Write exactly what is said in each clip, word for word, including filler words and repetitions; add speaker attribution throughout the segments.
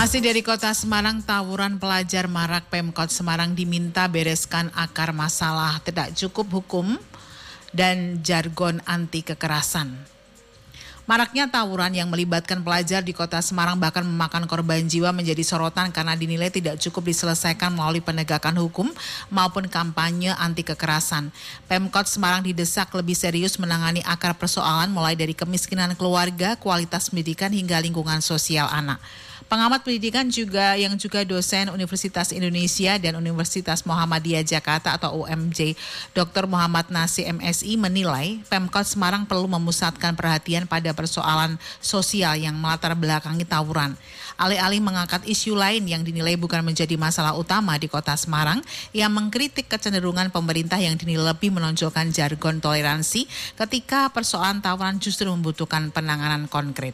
Speaker 1: Masih dari Kota Semarang, tawuran pelajar marak. Pemkot Semarang diminta bereskan akar masalah, tidak cukup hukum dan jargon anti kekerasan. Maraknya tawuran yang melibatkan pelajar di Kota Semarang bahkan memakan korban jiwa menjadi sorotan karena dinilai tidak cukup diselesaikan melalui penegakan hukum maupun kampanye anti kekerasan. Pemkot Semarang didesak lebih serius menangani akar persoalan mulai dari kemiskinan keluarga, kualitas pendidikan hingga lingkungan sosial anak. Pengamat pendidikan juga yang juga dosen Universitas Indonesia dan Universitas Muhammadiyah Jakarta atau U M J, Doktor Muhammad Nasih M Si menilai Pemkot Semarang perlu memusatkan perhatian pada persoalan sosial yang melatar belakangi tawuran. Alih-alih mengangkat isu lain yang dinilai bukan menjadi masalah utama di Kota Semarang, yang mengkritik kecenderungan pemerintah yang dinilai lebih menonjolkan jargon toleransi ketika persoalan tawuran justru membutuhkan penanganan konkret.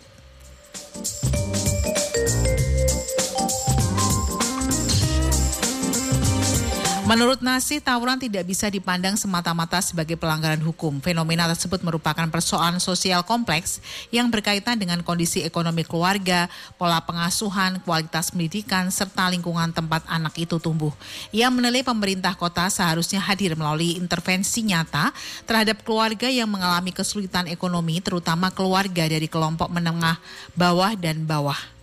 Speaker 1: Menurut Nasih, tawuran tidak bisa dipandang semata-mata sebagai pelanggaran hukum. Fenomena tersebut merupakan persoalan sosial kompleks yang berkaitan dengan kondisi ekonomi keluarga, pola pengasuhan, kualitas pendidikan, serta lingkungan tempat anak itu tumbuh. Ia menilai pemerintah kota seharusnya hadir melalui intervensi nyata terhadap keluarga yang mengalami kesulitan ekonomi, terutama keluarga dari kelompok menengah, bawah, dan bawah.